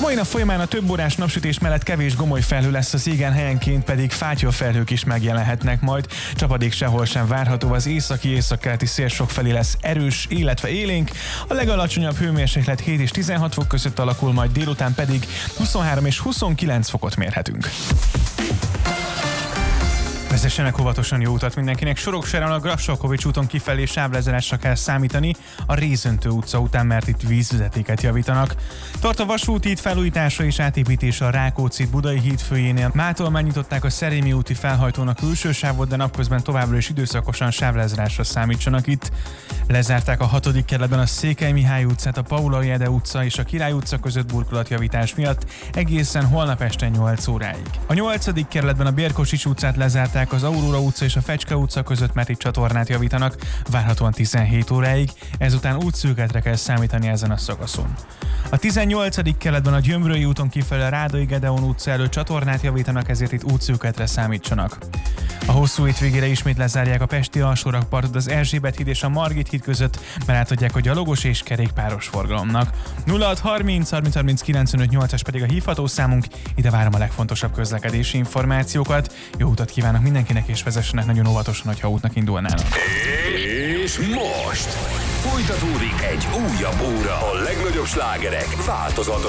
mai nap folyamán a több órás napsütés mellett kevés gomoly felhő lesz az égen, helyenként pedig fátyolfelhők is megjelenhetnek majd. Csapadék sehol sem várható, az északi-északkeleti szél sokfelé lesz erős, illetve élénk. A legalacsonyabb hőmérséklet 7 és 16 fok között alakul, majd délután pedig 23 és 29 fokot mérhetünk. Vezessenek óvatosan, jó utat mindenkinek. Soroksáron a Grassalkovich úton kifelé sávlezárásra kell számítani a Rézöntő utca után, mert itt vízvezetéket javítanak. Tart a vasúti híd felújítása és átépítése a Rákóczi Budai híd főjénél. Mától megnyitották a Szerémi úti felhajtónak külső sávot, de napközben továbbra is időszakosan sávlezárásra számítsanak itt. Lezárták a 6. kerületben a Székely Mihály utcát, a Paula Jede utca és a Király utca között burkolatjavítás miatt egészen holnap este 8 óráig. A 8. kerületben a Bérkosics utcát lezárták az Aurora utca és a Fecske utca között, mert itt csatornát javítanak, várhatóan 17 óráig, ezután útszűkületre kell számítani ezen a szakaszon. A 18. kerületben a Gyömrői úton kifelé a Rádai Gedeon utca előtt csatornát javítanak, ezért itt útszűkületre számítsanak. A hosszú hétvégére ismét lezárják a pesti alsórakpartot az Erzsébet híd és a Margit híd között, mert átadják a gyalogos és kerékpáros forgalomnak. 0630 30 30 95 8-as pedig a hívható számunk, ide várom a legfontosabb közlekedési információkat. Jó utat kívánok mindenkinek, és vezessenek nagyon óvatosan, hogyha útnak indulnának. És most folytatódik egy újabb óra a legnagyobb slágerek változatos